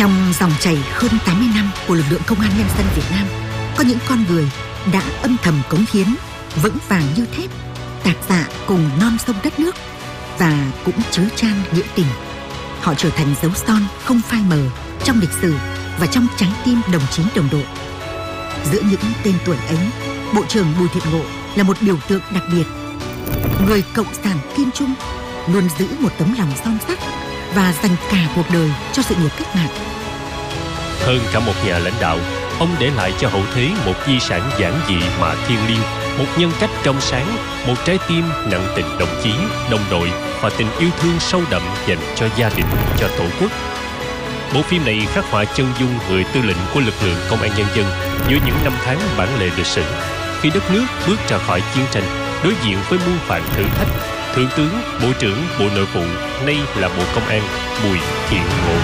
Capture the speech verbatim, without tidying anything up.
Trong dòng chảy hơn tám mươi năm của lực lượng công an nhân dân Việt Nam, có những con người đã âm thầm cống hiến, vững vàng như thép, tạc dạ cùng non sông đất nước và cũng chứa chan nghĩa tình. Họ trở thành dấu son không phai mờ trong lịch sử và trong trái tim đồng chí đồng đội. Giữa những tên tuổi ấy, Bộ trưởng Bùi Thiện Ngộ là một biểu tượng đặc biệt. Người cộng sản kiên trung, luôn giữ một tấm lòng son sắt và dành cả cuộc đời cho sự nghiệp cách mạng. Hơn cả một nhà lãnh đạo, ông để lại cho hậu thế một di sản giản dị mà thiêng liêng, một nhân cách trong sáng, một trái tim nặng tình đồng chí, đồng đội và tình yêu thương sâu đậm dành cho gia đình, cho tổ quốc. Bộ phim này khắc họa chân dung người tư lệnh của lực lượng công an nhân dân giữa những năm tháng bản lề lịch sử, khi đất nước bước ra khỏi chiến tranh, đối diện với muôn vàn thử thách. Thượng tướng, Bộ trưởng Bộ Nội vụ, nay là Bộ Công an, Bùi Thiện Ngộ.